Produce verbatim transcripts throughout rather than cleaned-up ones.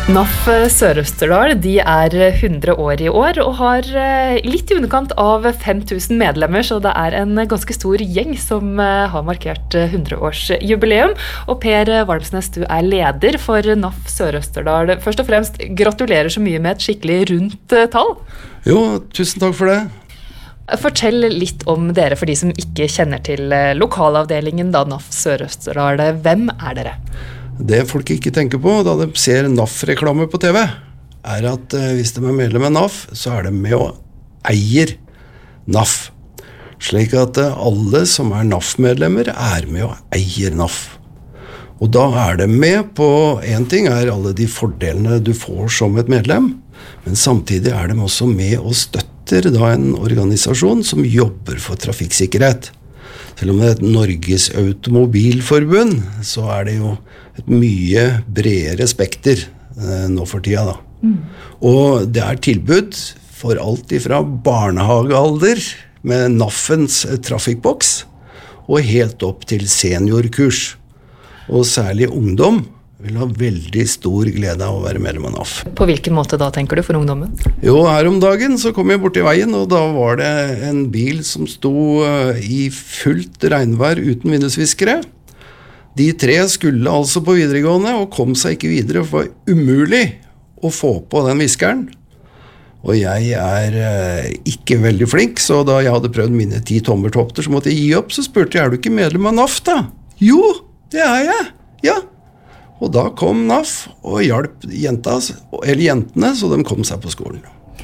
NAF Sør-Østerdal, de er hundre år i år og har litt i underkant av fem tusen medlemmer, så det er en ganske stor gjeng som har markert hundreårsjubileum. Og Per Valmsnes, du er leder for NAF Sør-Østerdal. Først og fremst, gratulerer så mye med et skikkelig rundt tall. Jo, tusen takk for det. Fortell litt om dere for de som ikke kjenner til lokalavdelingen da NAF Sør-Østerdal. Hvem er dere? Det folk ikke tenker på da de ser NAF-reklame på T V, er at eh, hvis de er medlem av NAF, så er de med og eier NAF. Slik at eh, alle som er NAF-medlemmer er med og eier NAF. Og da er de med på, en ting er alle de fordelene du får som et medlem, men samtidig er de også med og støtter da en organisasjon som jobber for trafikksikkerhet. Selv om det er et Norges Automobilforbund, så er det jo et mye bredere spekter eh, nå for tida da. Mm. Og det er tilbud for alt ifra barnehagealder med NAFens trafikkboks og helt opp til seniorkurs. Og særlig ungdom vil ha veldig stor glede av å være medlem av NAF. På hvilken måte da, tenker du, for ungdommen? Jo, her om dagen så kom jeg bort i veien, og da var det en bil som sto uh, i fullt regnvær uten vindusviskere. De tre skulle altså på videregående og kom seg ikke videre, for det var umulig å få på den viskeren. Og jeg er uh, ikke veldig flink, så da jeg hadde prøvd mine ti tommertopter, så måtte jeg gi opp, så spurte jeg, er du ikke medlem av NAF da? Jo, det er jeg, ja. Og da kom NAF og hjalp jenta, eller jentene, så de kom seg på skolen.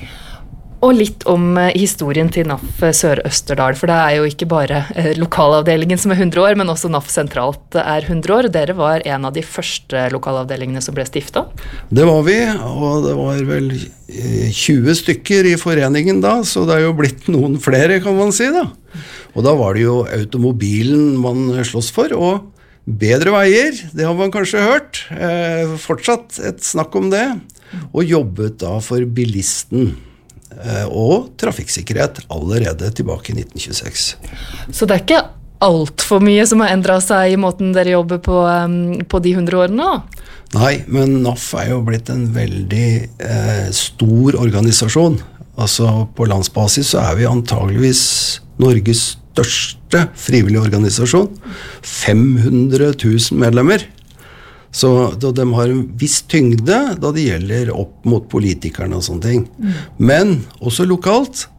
Og litt om historien til NAF Sør-Østerdal, for det er jo ikke bare lokalavdelingen som er hundre år, men også NAF sentralt er hundre år. Dere var en av de første lokalavdelingene som ble stiftet. Det var vi, og det var vel tjue stykker i foreningen da, så det er jo blitt noen flere, kan man si da. Og da var det jo automobilen man slåss for, og bedre veier, det har man kanskje hørt, eh, fortsatt et snakk om det, og jobbet da for bilisten eh, og trafikksikkerhet allerede tilbake i nitten tjueseks. Så det er ikke alt for mye som har endret seg i måten dere jobber på, um, på de hundre årene da? Nei, men NAF er jo blitt en veldig eh, stor organisasjon. Altså på landsbasis så er vi antageligvis Norges største frivillige organisasjon, fem hundre tusen medlemmer. Så de har en viss tyngde da det gjelder opp mot politikerne og sånne ting. Mm. Men også lokalt